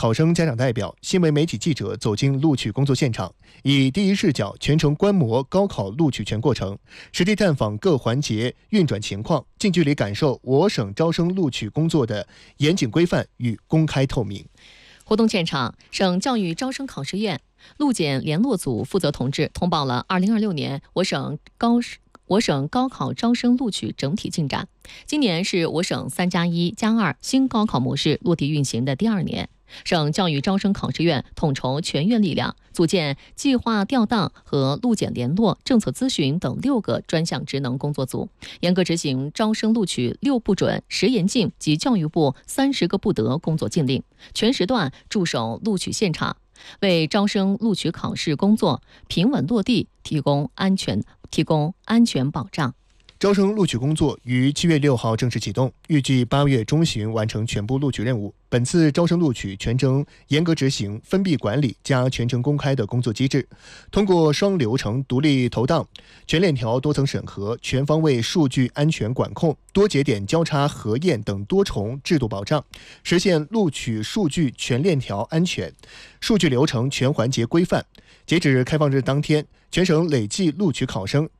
考生家长代表、新闻媒体记者走进录取工作现场，以第一视角全程观摩高考录取全过程，实地探访各环节运转情况，近距离感受我省招生录取工作的严谨规范与公开透明。 活动现场，省教育招生考试院路检联络组负责同志通报了2026年我省高考招生录取整体进展。今年是我省3+1+2新高考模式落地运行的第2年。省教育招生考试院统筹全院力量，组建计划调档和路检联络、政策咨询等6个专项职能工作组，严格执行招生录取6不准、10严禁及教育部30个不得工作禁令，全时段驻守录取现场，为招生录取考试工作平稳落地提供安全保障。 招生录取工作于7月6号正式启动，预计8月中旬完成全部录取任务。本次招生录取全程严格执行分闭管理加全程公开的工作机制，通过双流程独立投档、全链条多层审核、全方位数据安全管控、多节点交叉核验等多重制度保障，实现录取数据全链条安全、数据流程全环节规范。截止开放日当天，全省累计录取考生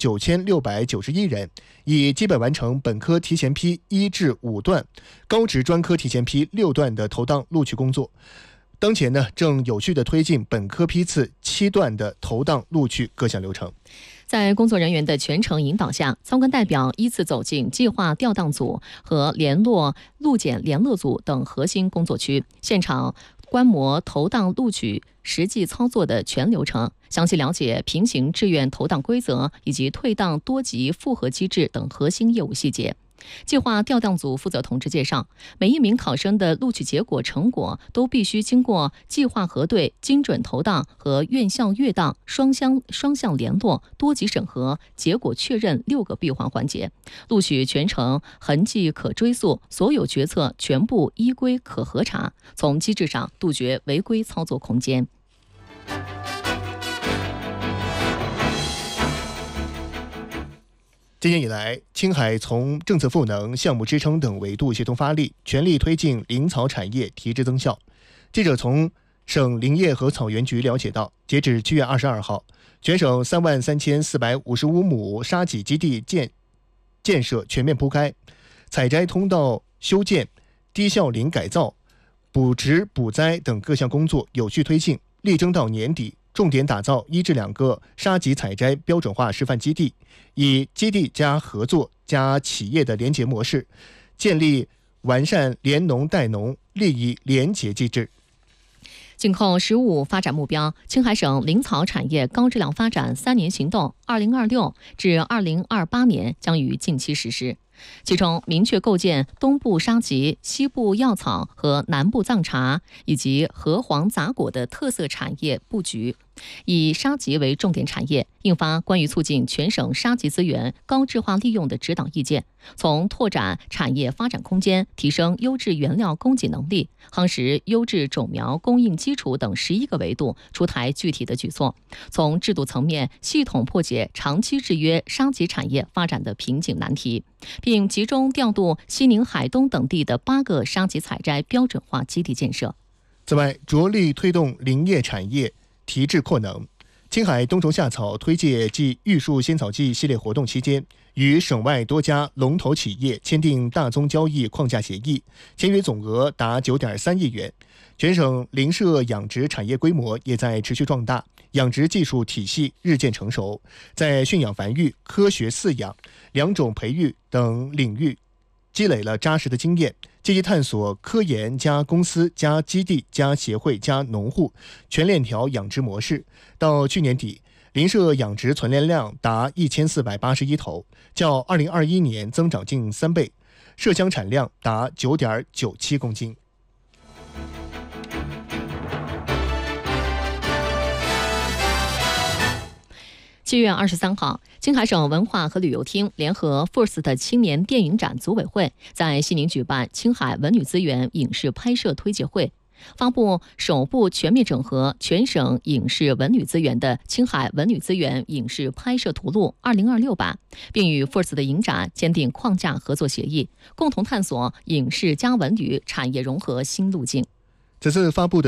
9691人，已基本完成本科提前批1至5段、高职专科提前批6段的投档录取工作。当前正有序地推进本科批次7段的投档录取各项流程。 在工作人员的全程引导下，参观代表依次走进计划调档组和联络路检联络组等核心工作区，现场观摩投档录取实际操作的全流程，详细了解平行志愿投档规则以及退档多级复核机制等核心业务细节。计划调档组负责同志介绍，每一名考生的录取结果成果都必须经过计划核对、精准投档和院校阅档、双向联络、多级审核、结果确认6个闭环环节。录取全程痕迹可追溯，所有决策全部依规可核查，从机制上杜绝违规操作空间。 今年以来，青海从政策赋能、项目支撑等维度协同发力，全力推进林草产业提质增效。记者从省林业和草原局了解到，截止7月22号，全省33455亩沙棘基地建设全面铺开，采摘通道修建、低效林改造、补植补栽等各项工作有序推进，力争到年底重点打造1至2个沙棘采摘标准化示范基地，以基地加合作加企业的联结模式，建立完善联农带农利益联结机制。 紧扣“十五”发展目标，青海省林草产业高质量发展3年行动2026至2028年将于近期实施。其中明确构建东部沙棘、西部药草和南部藏茶以及核黄杂果的特色产业布局，以沙棘为重点产业，印发关于促进全省沙棘资源高质化利用的指导意见，从拓展产业发展空间、提升优质原料供给能力、夯实优质种苗供应基础等11个维度出台具体的举措，从制度层面系统破解长期制约沙棘产业发展的瓶颈难题，并集中调度西宁、海东等地的8个沙棘采摘标准化基地建设。 此外，着力推动林业产业提质扩能。青海冬虫夏草推介暨玉树仙草季系列活动期间，与省外多家龙头企业签订大宗交易框架协议，签约总额达9.3亿元。全省林舍养殖产业规模也在持续壮大，养殖技术体系日渐成熟，在驯养繁育、科学饲养、良种培育等领域积累了扎实的经验，积极探索科研加公司加基地加协会加农户全链条养殖模式。到去年底，林舍养殖存栏量达1481头，较2021年增长近3倍，麝香产量达9.97公斤。 7月23号，青海省文化和旅游厅联合 FIRST 青年电影展组委会在西宁举办青海文旅资源影视拍摄推介会，发布首部全面整合全省影视文旅资源的《青海文旅资源影视拍摄图录2026版》，并与 FIRST 的影展签订框架合作协议，共同探索影视加文旅产业融合新路径。 此次发布的